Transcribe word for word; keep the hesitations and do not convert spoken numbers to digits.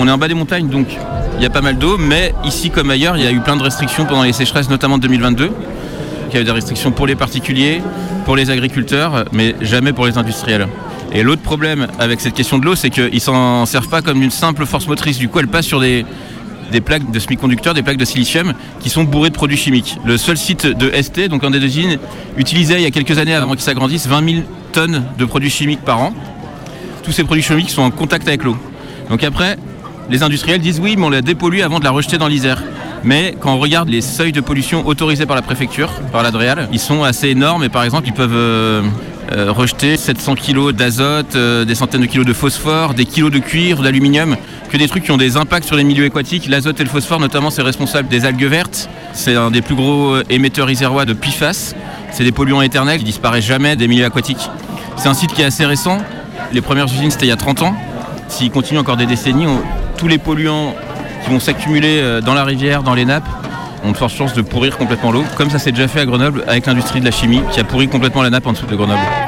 On est en bas des montagnes, donc il y a pas mal d'eau, mais ici comme ailleurs, il y a eu plein de restrictions pendant les sécheresses, notamment de deux mille vingt-deux. Il y a eu des restrictions pour les particuliers, pour les agriculteurs, mais jamais pour les industriels. Et l'autre problème avec cette question de l'eau, c'est qu'ils ne s'en servent pas comme une simple force motrice. Du coup, elle passe sur des, des plaques de semi-conducteurs, des plaques de silicium, qui sont bourrées de produits chimiques. Le seul site de S T, donc un des deux usines, utilisait il y a quelques années, avant qu'ils s'agrandissent, vingt mille tonnes de produits chimiques par an. Tous ces produits chimiques sont en contact avec l'eau. Donc après, les industriels disent oui, mais on la dépollue avant de la rejeter dans l'Isère. Mais quand on regarde les seuils de pollution autorisés par la préfecture, par l'Adréal, ils sont assez énormes et par exemple ils peuvent euh, euh, rejeter sept cents kilos d'azote, euh, des centaines de kilos de phosphore, des kilos de cuivre, d'aluminium, que des trucs qui ont des impacts sur les milieux aquatiques. L'azote et le phosphore notamment, c'est responsable des algues vertes. C'est un des plus gros émetteurs isérois de P F A S. C'est des polluants éternels qui disparaissent jamais des milieux aquatiques. C'est un site qui est assez récent. Les premières usines c'était il y a trente ans. S'il continue encore des décennies, on... tous les polluants qui vont s'accumuler dans la rivière, dans les nappes, ont de fortes chances de pourrir complètement l'eau, comme ça s'est déjà fait à Grenoble avec l'industrie de la chimie qui a pourri complètement la nappe en dessous de Grenoble.